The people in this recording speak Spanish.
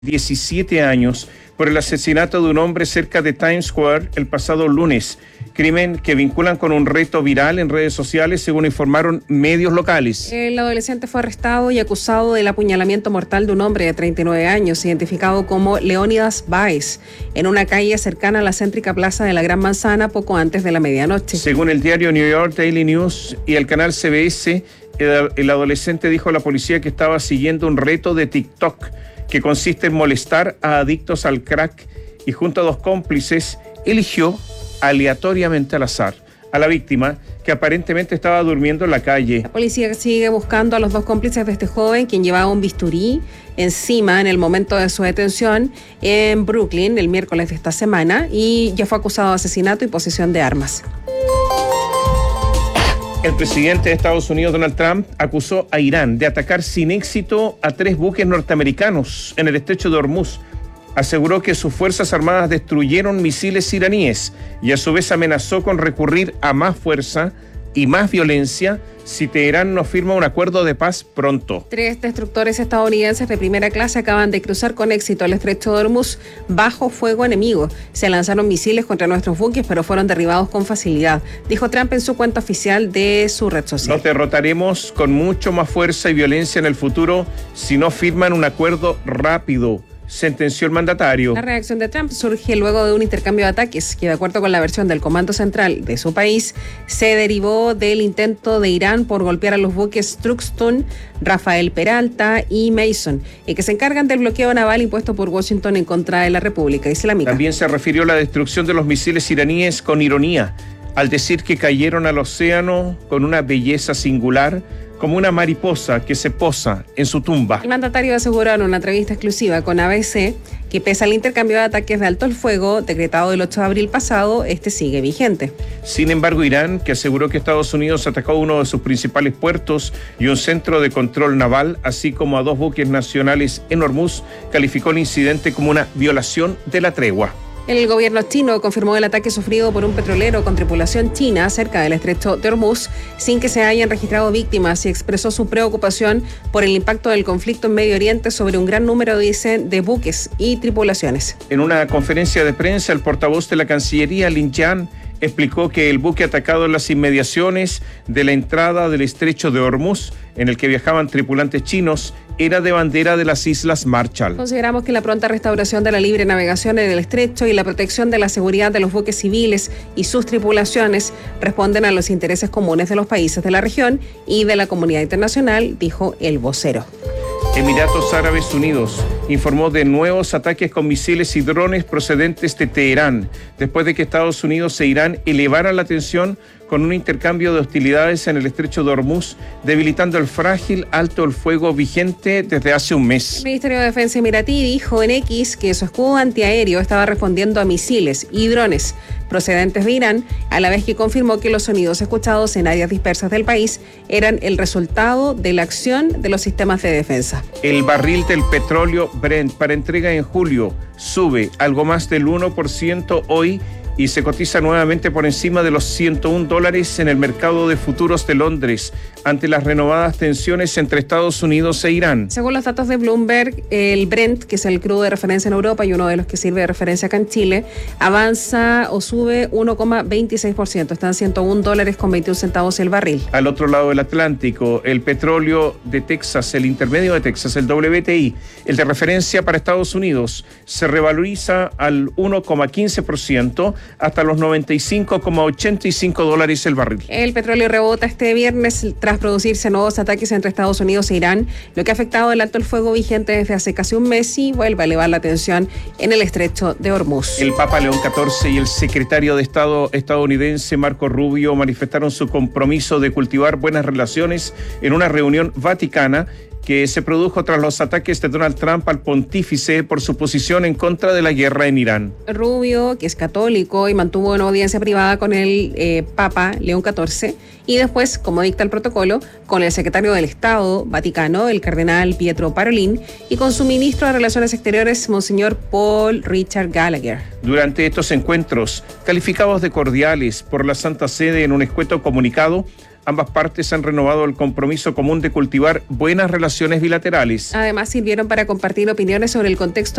17 años por el asesinato de un hombre cerca de Times Square el pasado lunes. Crimen que vinculan con un reto viral en redes sociales, según informaron medios locales. El adolescente fue arrestado y acusado del apuñalamiento mortal de un hombre de 39 años, identificado como Leónidas Baez, en una calle cercana a la céntrica plaza de la Gran Manzana poco antes de la medianoche. Según el diario New York Daily News y el canal CBS, el adolescente dijo a la policía que estaba siguiendo un reto de TikTok que consiste en molestar a adictos al crack y junto a dos cómplices eligió aleatoriamente al azar a la víctima, que aparentemente estaba durmiendo en la calle. La policía sigue buscando a los dos cómplices de este joven, quien llevaba un bisturí encima en el momento de su detención en Brooklyn el miércoles de esta semana, y ya fue acusado de asesinato y posesión de armas. El presidente de Estados Unidos, Donald Trump, acusó a Irán de atacar sin éxito a 3 buques norteamericanos en el estrecho de Hormuz. Aseguró que sus fuerzas armadas destruyeron misiles iraníes y a su vez amenazó con recurrir a más fuerza y más violencia si Teherán no firma un acuerdo de paz pronto. 3 destructores estadounidenses de primera clase acaban de cruzar con éxito el estrecho de Hormuz bajo fuego enemigo. Se lanzaron misiles contra nuestros buques, pero fueron derribados con facilidad, dijo Trump en su cuenta oficial de su red social. Los derrotaremos con mucho más fuerza y violencia en el futuro si no firman un acuerdo rápido, sentenció el mandatario. La reacción de Trump surge luego de un intercambio de ataques que, de acuerdo con la versión del Comando Central de su país, se derivó del intento de Irán por golpear a los buques Truxtun, Rafael Peralta y Mason, y que se encargan del bloqueo naval impuesto por Washington en contra de la República Islámica. También se refirió a la destrucción de los misiles iraníes con ironía, al decir que cayeron al océano con una belleza singular, como una mariposa que se posa en su tumba. El mandatario aseguró en una entrevista exclusiva con ABC que pese al intercambio de ataques de alto el fuego decretado el 8 de abril pasado, este sigue vigente. Sin embargo, Irán, que aseguró que Estados Unidos atacó uno de sus principales puertos y un centro de control naval, así como a 2 buques nacionales en Hormuz, calificó el incidente como una violación de la tregua. El gobierno chino confirmó el ataque sufrido por un petrolero con tripulación china cerca del estrecho de Hormuz, sin que se hayan registrado víctimas, y expresó su preocupación por el impacto del conflicto en Medio Oriente sobre un gran número, dicen, de buques y tripulaciones. En una conferencia de prensa, el portavoz de la Cancillería, Lin Jian, explicó que el buque atacado en las inmediaciones de la entrada del estrecho de Hormuz, en el que viajaban tripulantes chinos, era de bandera de las Islas Marshall. Consideramos que la pronta restauración de la libre navegación en el estrecho y la protección de la seguridad de los buques civiles y sus tripulaciones responden a los intereses comunes de los países de la región y de la comunidad internacional, dijo el vocero. Emiratos Árabes Unidos informó de nuevos ataques con misiles y drones procedentes de Teherán, después de que Estados Unidos e Irán elevaran la tensión con un intercambio de hostilidades en el estrecho de Hormuz, debilitando el frágil alto el fuego vigente desde hace un mes. El Ministerio de Defensa emiratí dijo en X que su escudo antiaéreo estaba respondiendo a misiles y drones procedentes de Irán, a la vez que confirmó que los sonidos escuchados en áreas dispersas del país eran el resultado de la acción de los sistemas de defensa. El barril del petróleo Brent para entrega en julio sube algo más del 1% hoy y se cotiza nuevamente por encima de los $101 en el mercado de futuros de Londres, ante las renovadas tensiones entre Estados Unidos e Irán. Según los datos de Bloomberg, el Brent, que es el crudo de referencia en Europa y uno de los que sirve de referencia acá en Chile, avanza o sube 1,26%, está en $101.21 el barril. Al otro lado del Atlántico, el petróleo de Texas, el intermedio de Texas, el WTI, el de referencia para Estados Unidos, se revaloriza al 1,15%, hasta los $95,85 el barril. El petróleo rebota este viernes tras producirse nuevos ataques entre Estados Unidos e Irán, lo que ha afectado el alto el fuego vigente desde hace casi un mes y vuelve a elevar la tensión en el estrecho de Hormuz. El Papa León XIV y el secretario de Estado estadounidense Marco Rubio manifestaron su compromiso de cultivar buenas relaciones en una reunión vaticana que se produjo tras los ataques de Donald Trump al pontífice por su posición en contra de la guerra en Irán. Rubio, que es católico y mantuvo una audiencia privada con el Papa León XIV, y después, como dicta el protocolo, con el secretario del Estado Vaticano, el cardenal Pietro Parolin, y con su ministro de Relaciones Exteriores, Monseñor Paul Richard Gallagher. Durante estos encuentros, calificados de cordiales por la Santa Sede en un escueto comunicado, Ambas partes han renovado el compromiso común de cultivar buenas relaciones bilaterales. Además, sirvieron para compartir opiniones sobre el contexto